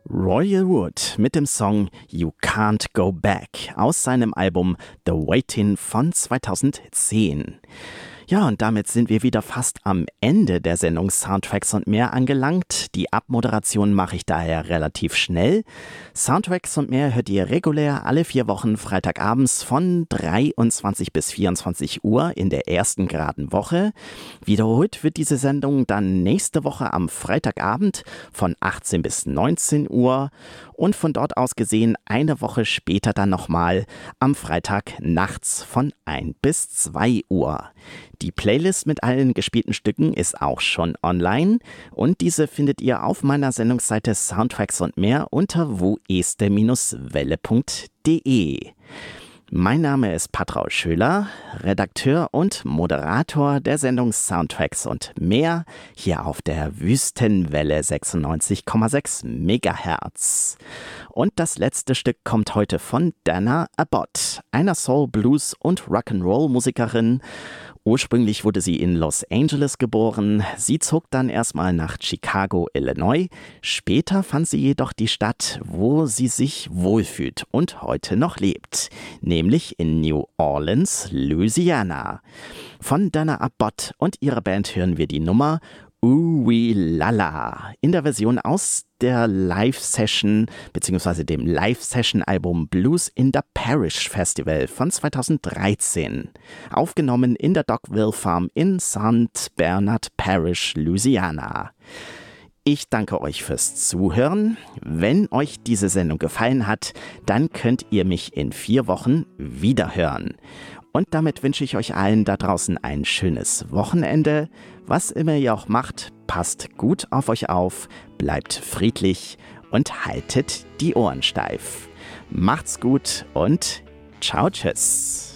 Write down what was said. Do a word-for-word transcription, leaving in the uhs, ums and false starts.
Royal Wood mit dem Song You Can't Go Back aus seinem Album The Waiting von zweitausendzehn. Ja, und damit sind wir wieder fast am Ende der Sendung Soundtracks und mehr angelangt. Die Abmoderation mache ich daher relativ schnell. Soundtracks und mehr hört ihr regulär alle vier Wochen freitagabends von dreiundzwanzig bis vierundzwanzig Uhr in der ersten geraden Woche. Wiederholt wird diese Sendung dann nächste Woche am Freitagabend von achtzehn bis neunzehn Uhr und von dort aus gesehen eine Woche später dann nochmal am Freitag nachts von ein bis zwei Uhr. Die Playlist mit allen gespielten Stücken ist auch schon online und diese findet ihr auf meiner Sendungsseite Soundtracks und mehr unter woeste Welle punkt de. Mein Name ist Patraul Schöler, Redakteur und Moderator der Sendung Soundtracks und mehr hier auf der Wüstenwelle sechsundneunzig Komma sechs Megahertz. Und das letzte Stück kommt heute von Dana Abbott, einer Soul-, Blues- und Rock'n'Roll-Musikerin. Ursprünglich wurde sie in Los Angeles geboren. Sie zog dann erstmal nach Chicago, Illinois. Später fand sie jedoch die Stadt, wo sie sich wohlfühlt und heute noch lebt, nämlich in New Orleans, Louisiana. Von Dana Abbott und ihrer Band hören wir die Nummer Ooh-Wee-Lala in der Version aus der Live-Session bzw. dem Live-Session-Album Blues in the Parish Festival von zweitausenddreizehn. Aufgenommen in der Dockville Farm in Sankt Bernard Parish, Louisiana. Ich danke euch fürs Zuhören. Wenn euch diese Sendung gefallen hat, dann könnt ihr mich in vier Wochen wiederhören. Und damit wünsche ich euch allen da draußen ein schönes Wochenende. Was immer ihr auch macht, passt gut auf euch auf, bleibt friedlich und haltet die Ohren steif. Macht's gut und ciao, tschüss.